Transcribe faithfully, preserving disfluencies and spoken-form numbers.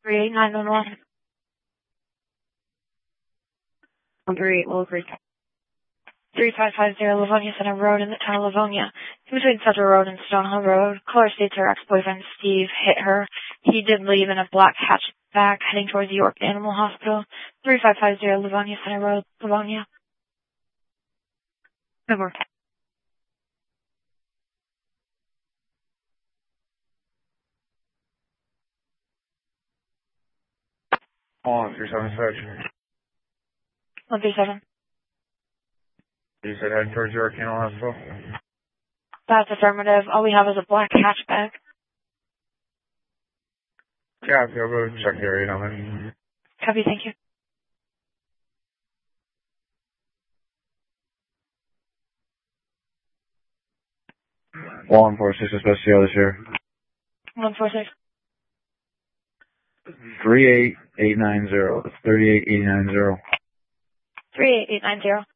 three eight nine one one. one three eight Willow Creek. three five five zero Livonia Center Road in the town of Livonia. In between Center Road and Stonehill Road, caller states her ex-boyfriend Steve hit her. He did leave in a black hatchback heading towards York Animal Hospital. three five five zero Livonia Center Road, Livonia. Over. On three seven six. one three seven. You said heading towards York Animal Hospital? That's affirmative. All we have is a black hatchback. Yeah, I'll go check the area now. Copy, thank you. one four six is best to this year. one four six. three eight eight nine zero. That's three eight eight nine zero. three eight eight nine zero.